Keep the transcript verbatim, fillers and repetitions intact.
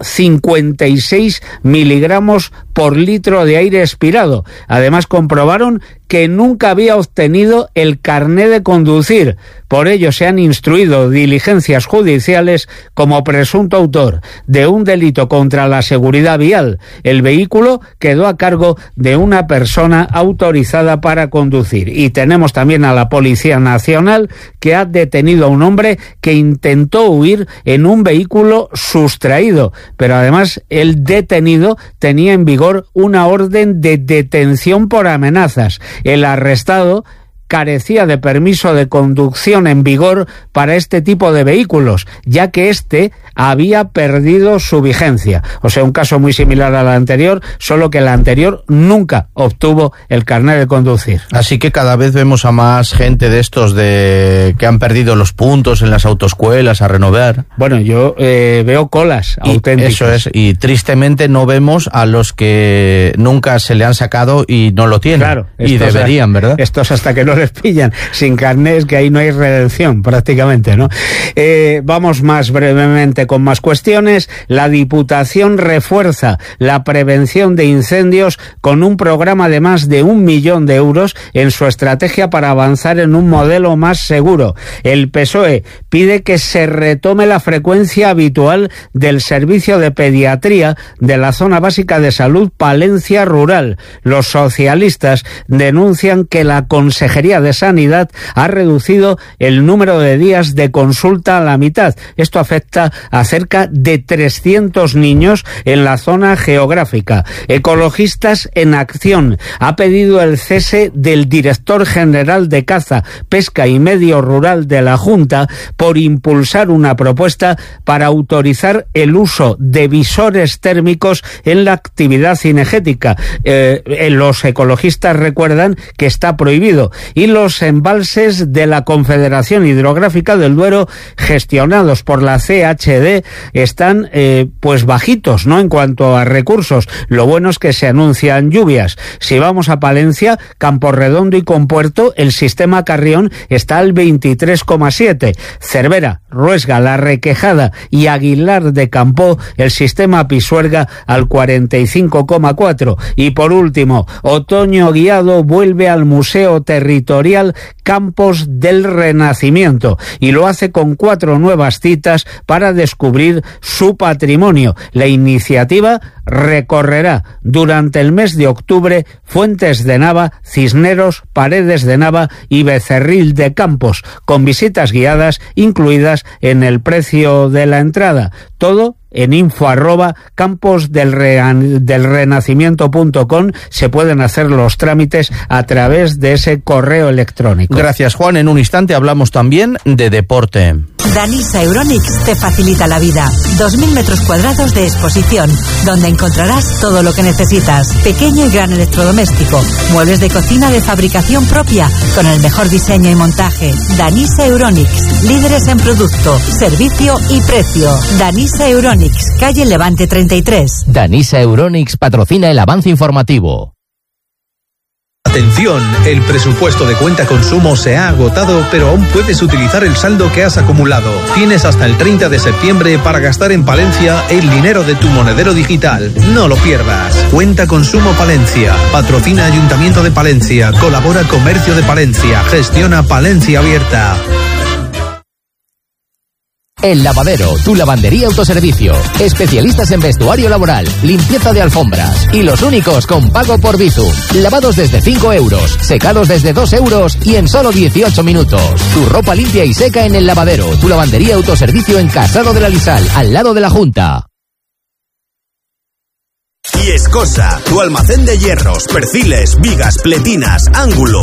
cincuenta y seis miligramos por litro de aire expirado. Además, comprobaron que nunca había obtenido el carné de conducir. Por ello, se han instruido diligencias judiciales como presunto autor de un delito contra la seguridad vial. El vehículo quedó a cargo de una persona autorizada para conducir. Y tenemos también a la Policía Nacional, que ha detenido a un hombre que intentó huir en un vehículo sustraído. Pero además, el detenido tenía en vigor una orden de detención por amenazas. El arrestado carecía de permiso de conducción en vigor para este tipo de vehículos, ya que este había perdido su vigencia. O sea, un caso muy similar al anterior, solo que el anterior nunca obtuvo el carnet de conducir. Así que cada vez vemos a más gente de estos de que han perdido los puntos en las autoescuelas a renovar. Bueno, yo eh, veo colas y auténticas. Eso es, y tristemente no vemos a los que nunca se le han sacado y no lo tienen. Claro, y deberían, ¿verdad? Estos hasta que no les pillan sin carnés, que ahí no hay redención prácticamente, ¿no? Eh, vamos más brevemente con más cuestiones. La Diputación refuerza la prevención de incendios con un programa de más de un millón de euros en su estrategia para avanzar en un modelo más seguro. El P S O E pide que se retome la frecuencia habitual del servicio de pediatría de la zona básica de salud Palencia Rural. Los socialistas denuncian que la Consejería de Sanidad ha reducido el número de días de consulta a la mitad. Esto afecta a cerca de trescientos niños en la zona geográfica. Ecologistas en Acción ha pedido el cese del director general de Caza, Pesca y Medio Rural de la Junta por impulsar una propuesta para autorizar el uso de visores térmicos en la actividad cinegética. Eh, los ecologistas recuerdan que está prohibido, y los embalses de la Confederación Hidrográfica del Duero, gestionados por la C H D, están eh, pues bajitos, ¿no?, en cuanto a recursos. Lo bueno es que se anuncian lluvias. Si vamos a Palencia, Camporredondo y Compuerto, el sistema Carrión está al veintitrés coma siete. Cervera, Ruesga, La Requejada y Aguilar de Campoo, el sistema Pisuerga al cuarenta y cinco coma cuatro. Y por último, Otoño Guiado vuelve al Museo Territorial Campos del Renacimiento y lo hace con cuatro nuevas citas para descubrir su patrimonio. La iniciativa recorrerá durante el mes de octubre Fuentes de Nava, Cisneros, Paredes de Nava y Becerril de Campos, con visitas guiadas incluidas en el precio de la entrada. Todo en info arroba campos del renacimiento punto com. Se pueden hacer los trámites a través de ese correo electrónico. Gracias, Juan. En un instante hablamos también de deporte. Danisa Euronics te facilita la vida. dos mil metros cuadrados de exposición, donde encontrarás todo lo que necesitas. Pequeño y gran electrodoméstico, muebles de cocina de fabricación propia, con el mejor diseño y montaje. Danisa Euronics, líderes en producto, servicio y precio. Danisa Euronics, calle Levante treinta y tres. Danisa Euronics patrocina el avance informativo. Atención, el presupuesto de cuenta consumo se ha agotado, pero aún puedes utilizar el saldo que has acumulado. Tienes hasta el treinta de septiembre para gastar en Palencia el dinero de tu monedero digital. No lo pierdas. Cuenta consumo Palencia. Patrocina Ayuntamiento de Palencia. Colabora Comercio de Palencia. Gestiona Palencia Abierta. El Lavadero, tu lavandería autoservicio. Especialistas en vestuario laboral, limpieza de alfombras y los únicos con pago por Bizum. Lavados desde cinco euros, secados desde dos euros y en solo dieciocho minutos. Tu ropa limpia y seca en El Lavadero, tu lavandería autoservicio en Casado de la Lisal, al lado de la Junta. Y Escosa, tu almacén de hierros, perfiles, vigas, pletinas, ángulo.